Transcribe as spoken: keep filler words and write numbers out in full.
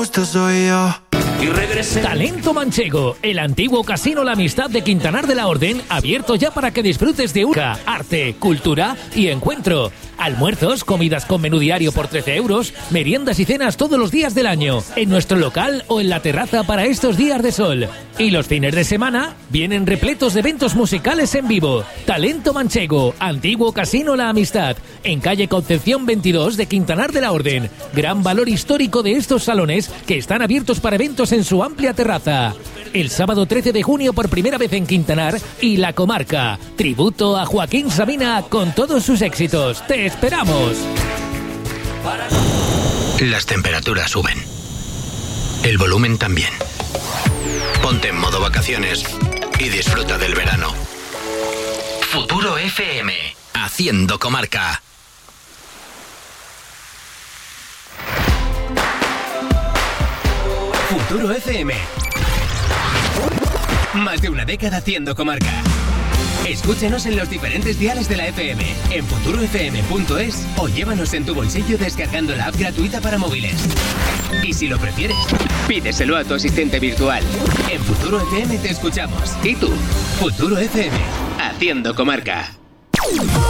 Esto soy yo. Y regresé. Talento Manchego, el antiguo casino La Amistad de Quintanar de la Orden, abierto ya para que disfrutes de una arte, cultura y encuentro. Almuerzos, comidas con menú diario por trece euros, meriendas y cenas todos los días del año, en nuestro local o en la terraza para estos días de sol. Y los fines de semana vienen repletos de eventos musicales en vivo. Talento Manchego, antiguo casino La Amistad, en calle Concepción veintidós de Quintanar de la Orden. Gran valor histórico de estos salones que están abiertos para eventos en su amplia terraza. El sábado trece de junio por primera vez en Quintanar y la comarca. Tributo a Joaquín Sabina con todos sus éxitos. ¡Te esperamos! Las temperaturas suben. El volumen también. Ponte en modo vacaciones y disfruta del verano. Futuro F M. Haciendo comarca. Futuro F M. Más de una década haciendo comarca. Escúchenos en los diferentes diales de la F M, en futuro f m punto es o llévanos en tu bolsillo descargando la app gratuita para móviles. Y si lo prefieres, pídeselo a tu asistente virtual. En Futuro F M te escuchamos. ¿Y tú? Futuro F M, haciendo comarca.